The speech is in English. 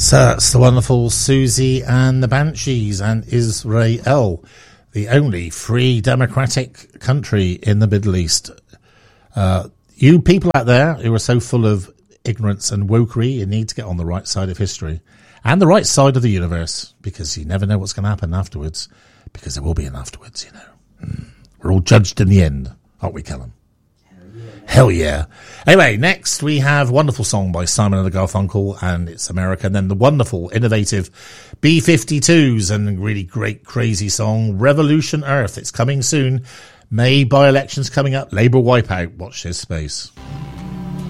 So that's the wonderful Susie and the Banshees and Israel, the only free democratic country in the Middle East. You people out there who are so full of ignorance and wokery, you need to get on the right side of history and the right side of the universe, because you never know what's going to happen afterwards, because there will be an afterwards, you know. We're all judged in the end, aren't we, Callum? Hell yeah. Anyway, next we have a wonderful song by Simon and Garfunkel, and it's America. And then the wonderful, innovative B-52s and a really great, crazy song, Revolution Earth. It's coming soon. May by-elections coming up. Labour wipeout. Watch this space.